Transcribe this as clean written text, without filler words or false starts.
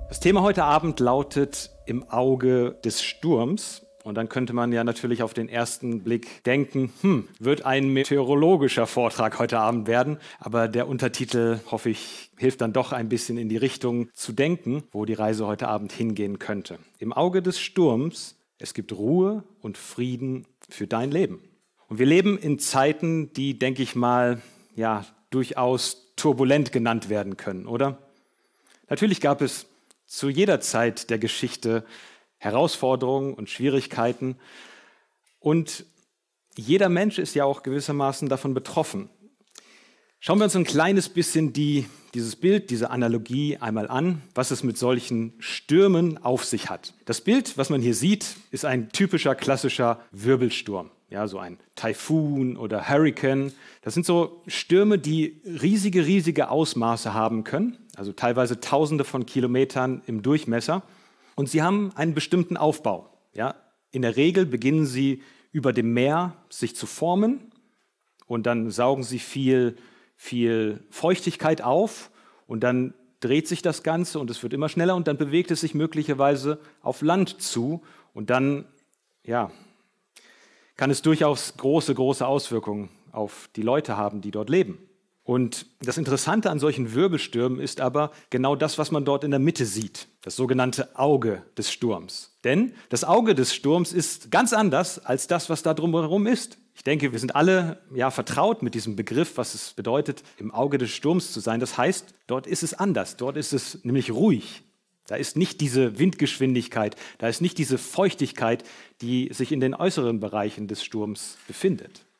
Das Thema heute Abend lautet im Auge des Sturms. Und dann könnte man ja natürlich auf den ersten Blick denken, wird ein meteorologischer Vortrag heute Abend werden. Aber der Untertitel, hoffe ich, hilft dann doch ein bisschen in die Richtung zu denken, wo die Reise heute Abend hingehen könnte. Im Auge des Sturms, es gibt Ruhe und Frieden für dein Leben. Und wir leben in Zeiten, die, denke ich mal, ja, durchaus turbulent genannt werden können, oder? Natürlich gab es zu jeder Zeit der Geschichte Herausforderungen und Schwierigkeiten. Und jeder Mensch ist ja auch gewissermaßen davon betroffen. Schauen wir uns ein kleines bisschen dieses Bild, diese Analogie einmal an, was es mit solchen Stürmen auf sich hat. Das Bild, was man hier sieht, ist ein typischer, klassischer Wirbelsturm. Ja, so ein Taifun oder Hurrikan. Das sind so Stürme, die riesige Ausmaße haben können, also teilweise Tausende von Kilometern im Durchmesser. Und sie haben einen bestimmten Aufbau. Ja, in der Regel beginnen sie über dem Meer sich zu formen und dann saugen sie viel Feuchtigkeit auf und dann dreht sich das Ganze und es wird immer schneller und dann bewegt es sich möglicherweise auf Land zu und dann, ja, kann es durchaus große Auswirkungen auf die Leute haben, die dort leben. Und das Interessante an solchen Wirbelstürmen ist aber genau das, was man dort in der Mitte sieht, das sogenannte Auge des Sturms. Denn das Auge des Sturms ist ganz anders als das, was da drumherum ist. Ich denke, wir sind alle vertraut mit diesem Begriff, was es bedeutet, im Auge des Sturms zu sein. Das heißt, dort ist es anders, dort ist es nämlich ruhig. Da ist nicht diese Windgeschwindigkeit, da ist nicht diese Feuchtigkeit, die sich in den äußeren Bereichen des Sturms befindet.